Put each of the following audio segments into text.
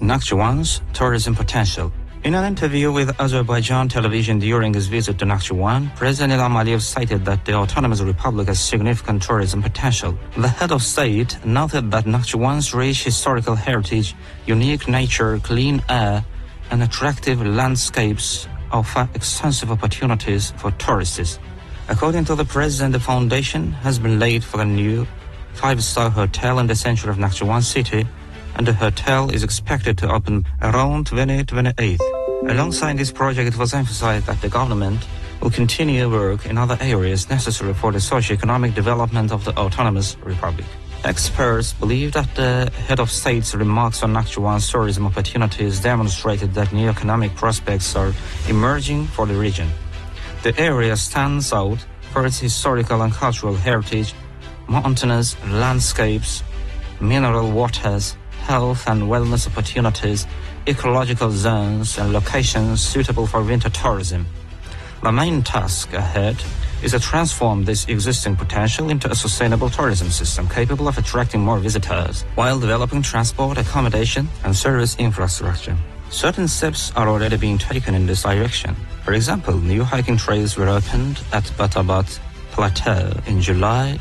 Nakhchivan's tourism potential. In an interview with Azerbaijan television during his visit to Nakhchivan, President Ilham Aliyev cited that the autonomous republic has significant tourism potential. The head of state noted that Nakhchivan's rich historical heritage, unique nature, clean air, and attractive landscapes offer extensive opportunities for tourists. According to the president, the foundation has been laid for a new 5-star hotel in the center of Nakhchivan city, and the hotel is expected to open around 2028. Alongside this project, it was emphasized that the government will continue work in other areas necessary for the socio-economic development of the autonomous republic. Experts believe that the head of state's remarks on Nakhchivan's tourism opportunities demonstrated that new economic prospects are emerging for the region. The area stands out for its historical and cultural heritage, mountainous landscapes, mineral waters, health and wellness opportunities, ecological zones, and locations suitable for winter tourism. The main task ahead is to transform this existing potential into a sustainable tourism system capable of attracting more visitors while developing transport, accommodation, and service infrastructure. Certain steps are already being taken in this direction. For example, new hiking trails were opened at Batabat Plateau in July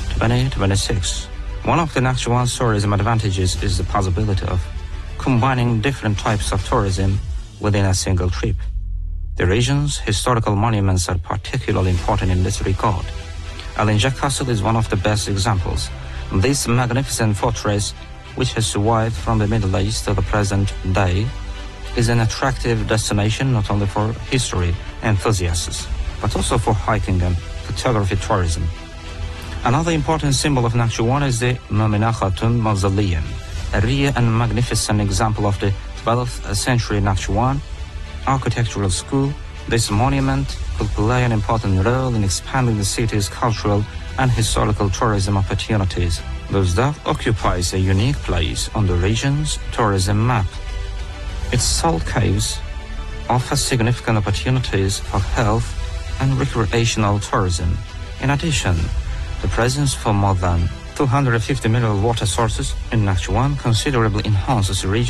2026. One of the Nakhchivan's tourism advantages is the possibility of combining different types of tourism within a single trip. The region's historical monuments are particularly important in this regard. Alinja Castle is one of the best examples. This magnificent fortress, which has survived from the Middle East to the present day, is an attractive destination not only for history enthusiasts, but also for hiking and photography tourism. Another important symbol of Nakhchivan is the Momina Khatun Mausoleum, a rare and magnificent example of the 12th century Nakhchivan architectural school. This monument could play an important role in expanding the city's cultural and historical tourism opportunities. Thus, that occupies a unique place on the region's tourism map. Its salt caves offer significant opportunities for health and recreational tourism. In addition, the presence for more than 250 mineral water sources in Nakhchivan considerably enhances the region